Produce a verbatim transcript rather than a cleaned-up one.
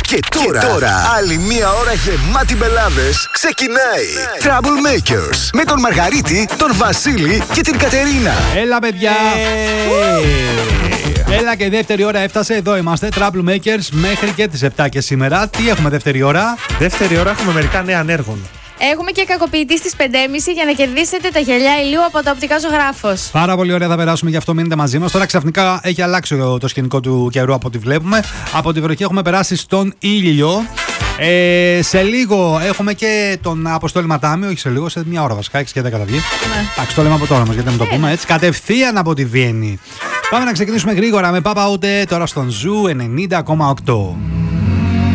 Και τώρα, και τώρα άλλη μία ώρα γεμάτη μπελάδες ξεκινάει. Troublemakers με τον Μαργαρίτη, τον Βασίλη και την Κατερίνα. Έλα, παιδιά! Hey. Έλα, και η δεύτερη ώρα έφτασε. Εδώ είμαστε, Troublemakers, μέχρι και τις επτά και σήμερα. Τι έχουμε δεύτερη ώρα? Δεύτερη ώρα έχουμε μερικά νέα ανέργων. Έχουμε και κακοποιητή στις πέντε και μισή για να κερδίσετε τα γυαλιά ηλίου από τα οπτικά Ζωγράφος. Πάρα πολύ ωραία, θα περάσουμε, γι' αυτό μείνετε μαζί μας. Τώρα ξαφνικά έχει αλλάξει το σκηνικό του καιρού από ό,τι βλέπουμε. Από τη βροχή έχουμε περάσει στον ήλιο. Ε, σε λίγο έχουμε και τον Αποστόλη Ματάμι, όχι σε λίγο, σε μια ώρα βασικά, έξι και δέκα θα βγει. Εντάξει, το λέμε από τώρα μας, γιατί να το πούμε έτσι. Κατευθείαν από τη Βιέννη. Πάμε να ξεκινήσουμε γρήγορα με Papa Outé τώρα στον Ζου ενενήντα κόμμα οκτώ.